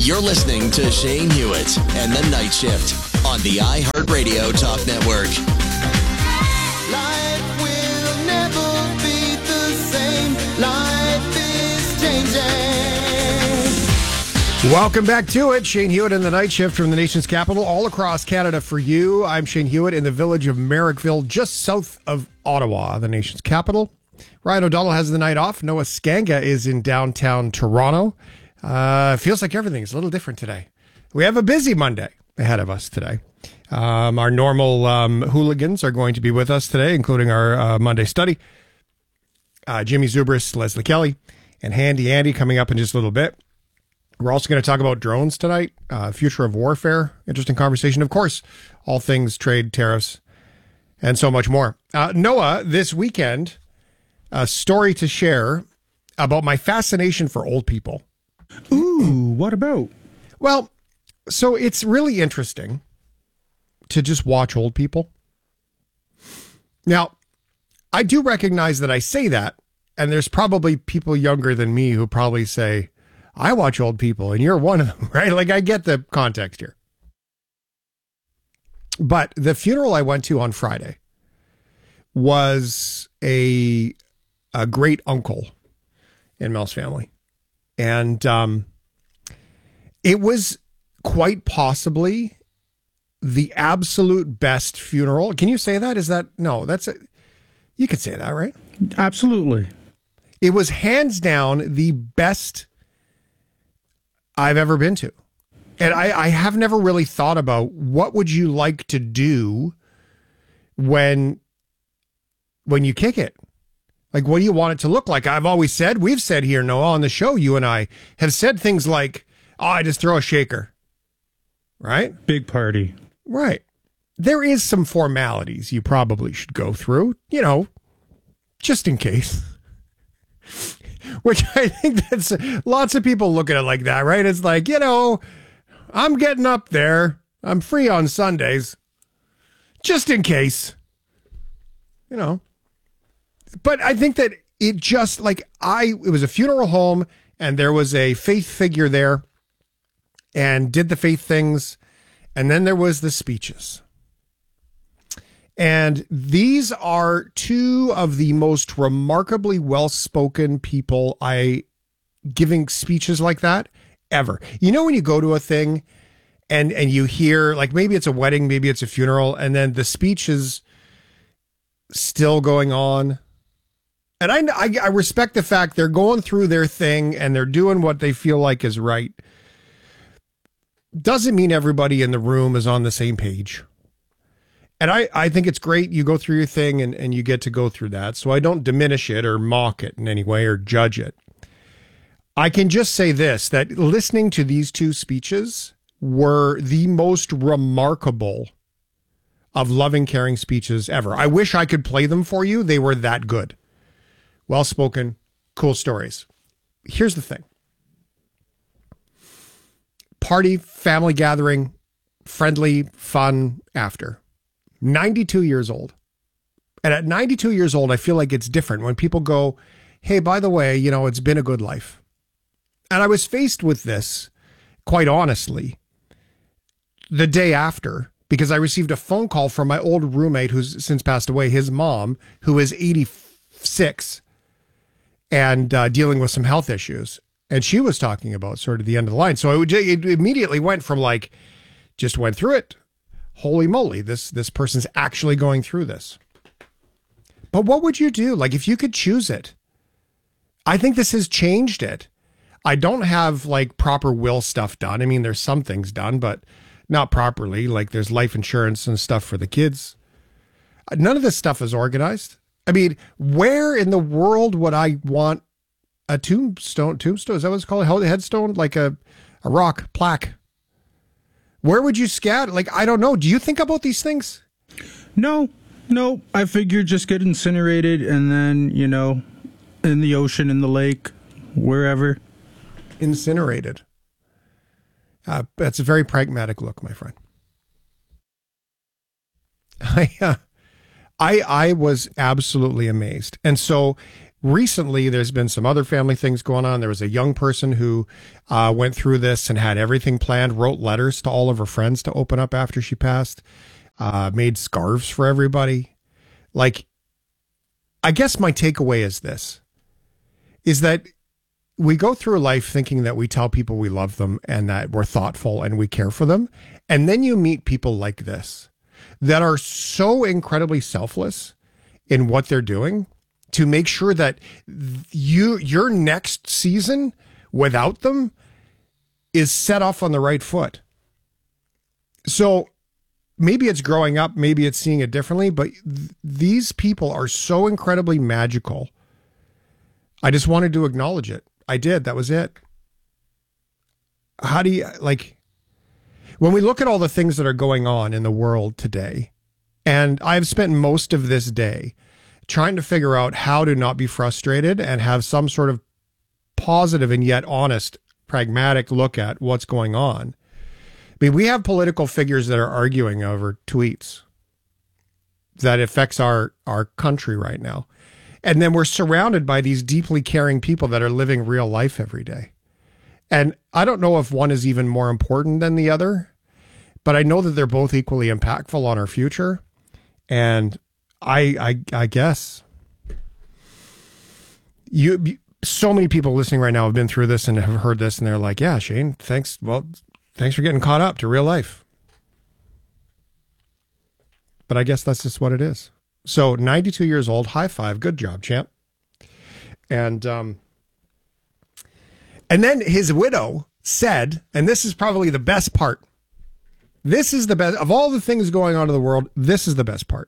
You're listening to Shane Hewitt and the Night Shift on the iHeartRadio Talk Network. Life will never be the same. Life is changing. Welcome back to it. Shane Hewitt and the Night Shift from the nation's capital, all across Canada for you. I'm Shane Hewitt in the village of Merrickville, just south of Ottawa, the nation's capital. Ryan O'Donnell has the night off. Noah Skanga is in downtown Toronto. Feels like everything's a little different today. We have a busy Monday ahead of us today. Our normal hooligans are going to be with us today, including our Monday study. Jimmy Zubris, Leslie Kelly, and Handy Andy coming up in just a little bit. We're also going to talk about drones tonight, future of warfare, interesting conversation. Of course, all things trade, tariffs, and so much more. Noah, this weekend, a story to share about my fascination for old people. Ooh, what about? Well, so it's really interesting to just watch old people. Now, I do recognize that I say that, and there's probably people younger than me who probably say, I watch old people, and you're one of them, right? Like, I get the context here. But the funeral I went to on Friday was a great uncle in Mel's family. And it was quite possibly the absolute best funeral. Can you say that? Is that, no, that's it. You could say that, right? Absolutely. It was hands down the best I've ever been to. And I have never really thought about what would you like to do when you kick it? Like, what do you want it to look like? I've always said, we've said here, Noah, on the show, you and I have said things like, oh, I just throw a shaker. Right? Big party. Right. There is some formalities you probably should go through, just in case. Which I think that's lots of people look at it like that, right? It's like, I'm getting up there. I'm free on Sundays. Just in case. But I think that it just it was a funeral home and there was a faith figure there and did the faith things. And then there was the speeches. And these are two of the most remarkably well-spoken people giving speeches like that ever. When you go to a thing and you hear, like, maybe it's a wedding, maybe it's a funeral, and then the speech is still going on. And I respect the fact they're going through their thing and they're doing what they feel like is right. Doesn't mean everybody in the room is on the same page. And I think it's great you go through your thing and you get to go through that. So I don't diminish it or mock it in any way or judge it. I can just say this, that listening to these two speeches were the most remarkable of loving, caring speeches ever. I wish I could play them for you. They were that good. Well-spoken, cool stories. Here's the thing. Party, family gathering, friendly, fun after. 92 years old. And at 92 years old, I feel like it's different when people go, hey, by the way, it's been a good life. And I was faced with this, quite honestly, the day after, because I received a phone call from my old roommate who's since passed away, his mom, who is 86 and dealing with some health issues. And she was talking about sort of the end of the line. So it immediately went from just went through it. Holy moly, this person's actually going through this. But what would you do? If you could choose it? I think this has changed it. I don't have proper will stuff done. I mean, there's some things done, but not properly. There's life insurance and stuff for the kids. None of this stuff is organized. I mean, where in the world would I want a tombstone? Tombstone? Is that what it's called? A headstone? Like a rock plaque? Where would you scatter? I don't know. Do you think about these things? No. I figured just get incinerated and then, in the ocean, in the lake, wherever. Incinerated. That's a very pragmatic look, my friend. I was absolutely amazed. And so recently, there's been some other family things going on. There was a young person who went through this and had everything planned, wrote letters to all of her friends to open up after she passed, made scarves for everybody. Like, I guess my takeaway is this, is that we go through life thinking that we tell people we love them and that we're thoughtful and we care for them. And then you meet people like this that are so incredibly selfless in what they're doing to make sure that your next season without them is set off on the right foot. So maybe it's growing up, maybe it's seeing it differently, but these people are so incredibly magical. I just wanted to acknowledge it. I did. That was it. How do you, like, when we look at all the things that are going on in the world today, and I've spent most of this day trying to figure out how to not be frustrated and have some sort of positive and yet honest, pragmatic look at what's going on. I mean, we have political figures that are arguing over tweets that affects our country right now. And then we're surrounded by these deeply caring people that are living real life every day. And I don't know if one is even more important than the other, but I know that they're both equally impactful on our future. And I guess so many people listening right now have been through this and have heard this, and they're like, yeah, Shane, thanks. Well, thanks for getting caught up to real life. But I guess that's just what it is. So 92 years old, high five. Good job, champ. And then his widow said, and this is probably the best part. This is the best of all the things going on in the world. This is the best part.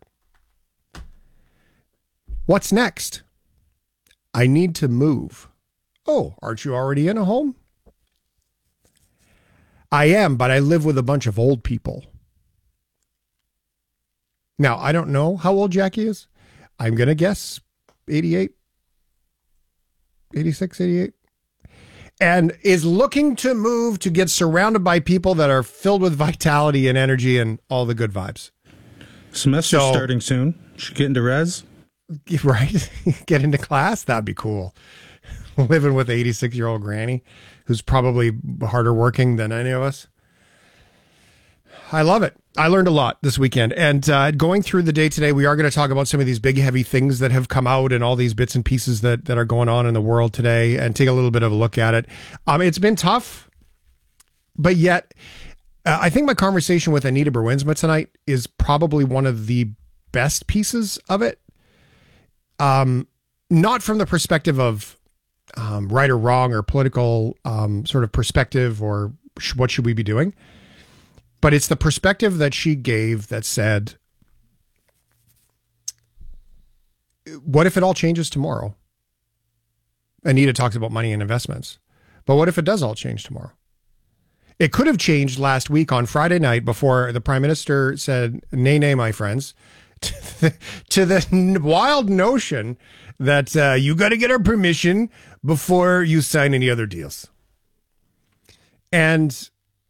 What's next? I need to move. Oh, aren't you already in a home? I am, but I live with a bunch of old people. Now, I don't know how old Jackie is. I'm going to guess 88, 86, 88. And is looking to move to get surrounded by people that are filled with vitality and energy and all the good vibes. Semester's starting soon. Should get into res. Right? Get into class? That'd be cool. Living with an 86-year-old granny who's probably harder working than any of us. I love it. I learned a lot this weekend. And going through the day today, we are going to talk about some of these big, heavy things that have come out and all these bits and pieces that are going on in the world today and take a little bit of a look at it. It's been tough, but yet I think my conversation with Anita Berwinsma tonight is probably one of the best pieces of it. Not from the perspective of right or wrong or political sort of perspective or what should we be doing. But it's the perspective that she gave that said, what if it all changes tomorrow? Anita talks about money and investments. But what if it does all change tomorrow? It could have changed last week on Friday night before the Prime Minister said, nay, nay, my friends, to the wild notion that you got to get our permission before you sign any other deals. And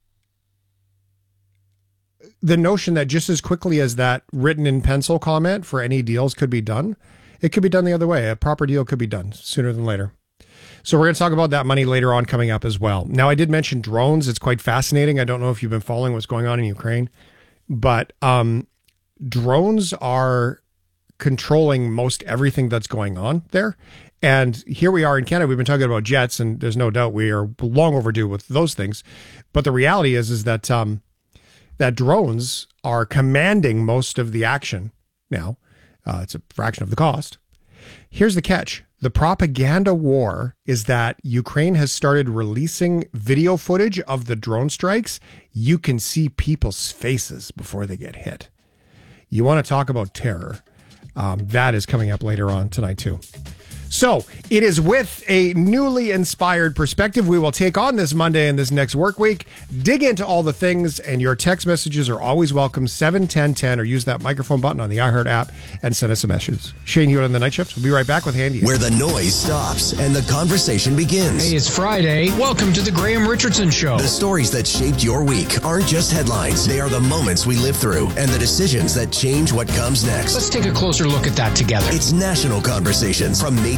the notion that just as quickly as that written in pencil comment for any deals could be done, it could be done the other way. A proper deal could be done sooner than later. So we're going to talk about that money later on coming up as well. Now, I did mention drones. It's quite fascinating. I don't know if you've been following what's going on in Ukraine, but drones are controlling most everything that's going on there. And here we are in Canada. We've been talking about jets, and there's no doubt we are long overdue with those things. But the reality is that that drones are commanding most of the action now. It's a fraction of the cost. Here's the catch. The propaganda war is that Ukraine has started releasing video footage of the drone strikes. You can see people's faces before they get hit. You want to talk about terror. That is coming up later on tonight, too. So it is with a newly inspired perspective we will take on this Monday and this next work week, dig into all the things, and your text messages are always welcome, 71010, or use that microphone button on the iHeart app and send us a message. Shane Hewitt on the Night Shift. We'll be right back with Handy. Where the noise stops and the conversation begins. Hey, it's Friday. Welcome to the Graham Richardson Show. The stories that shaped your week aren't just headlines. They are the moments we live through and the decisions that change what comes next. Let's take a closer look at that together. It's national conversations from major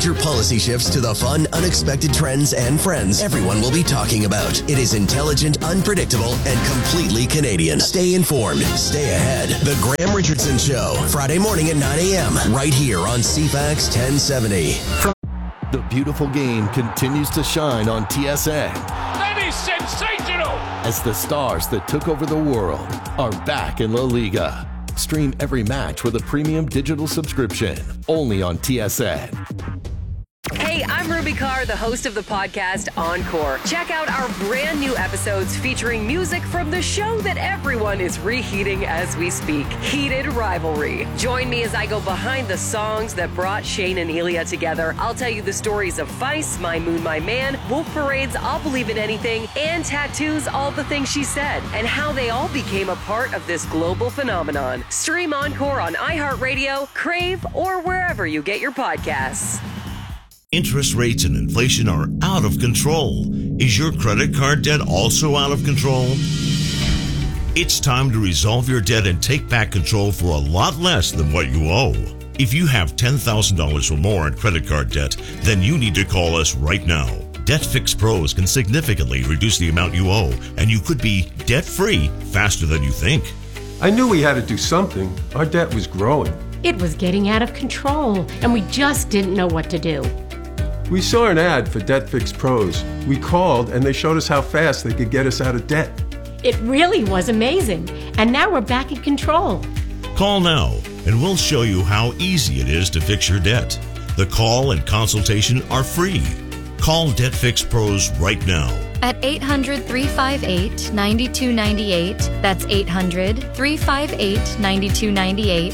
major policy shifts to the fun, unexpected trends and friends everyone will be talking about. It is intelligent, unpredictable, and completely Canadian. Stay informed. Stay ahead. The Graham Richardson Show. Friday morning at 9 a.m. Right here on CFAX 1070. The beautiful game continues to shine on TSN. That is sensational! As the stars that took over the world are back in La Liga. Stream every match with a premium digital subscription, only on TSN. Hey, I'm Ruby Carr, the host of the podcast Encore. Check out our brand new episodes featuring music from the show that everyone is reheating as we speak, Heated Rivalry. Join me as I go behind the songs that brought Shane and Elia together. I'll tell you the stories of Feist, My Moon, My Man, Wolf Parade's I'll Believe in Anything, and Tattoo's All the Things She Said, and how they all became a part of this global phenomenon. Stream Encore on iHeartRadio, Crave, or wherever you get your podcasts. Interest rates and inflation are out of control. Is your credit card debt also out of control? It's time to resolve your debt and take back control for a lot less than what you owe. If you have $10,000 or more in credit card debt, then you need to call us right now. Debt Fix Pros can significantly reduce the amount you owe, and you could be debt-free faster than you think. I knew we had to do something. Our debt was growing. It was getting out of control, and we just didn't know what to do. We saw an ad for Debt Fix Pros. We called, and they showed us how fast they could get us out of debt. It really was amazing, and now we're back in control. Call now, and we'll show you how easy it is to fix your debt. The call and consultation are free. Call Debt Fix Pros right now. At 800-358-9298. That's 800-358-9298.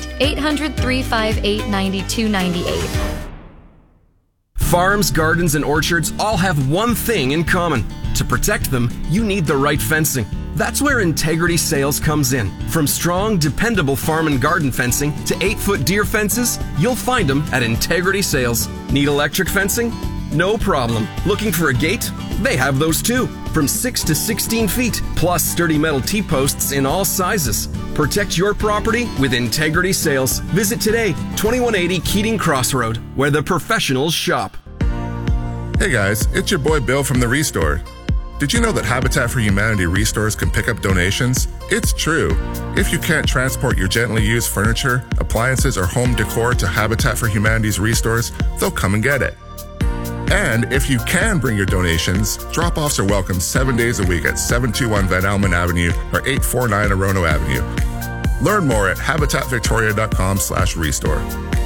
800-358-9298. Farms, gardens, and orchards all have one thing in common. To protect them, you need the right fencing. That's where Integrity Sales comes in. From strong, dependable farm and garden fencing to 8-foot deer fences, you'll find them at Integrity Sales. Need electric fencing? No problem. Looking for a gate? They have those too. From 6 to 16 feet, plus sturdy metal T-posts in all sizes. Protect your property with Integrity Sales. Visit today, 2180 Keating Crossroad, where the professionals shop. Hey guys, it's your boy Bill from The Restore. Did you know that Habitat for Humanity Restores can pick up donations? It's true. If you can't transport your gently used furniture, appliances, or home decor to Habitat for Humanity's Restores, they'll come and get it. And if you can bring your donations, drop-offs are welcome 7 days a week at 721 Van Almen Avenue or 849 Orono Avenue. Learn more at habitatvictoria.com/restore.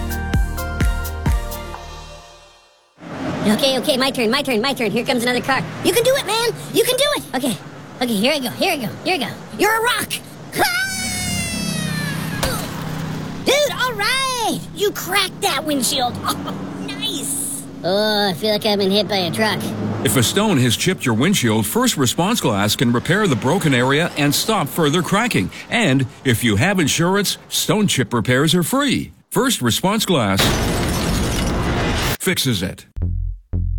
Okay, my turn. Here comes another car. You can do it, man. You can do it. Okay, here I go. You're a rock. Dude, all right. You cracked that windshield. Oh, nice. Oh, I feel like I've been hit by a truck. If a stone has chipped your windshield, First Response Glass can repair the broken area and stop further cracking. And if you have insurance, stone chip repairs are free. First Response Glass fixes it.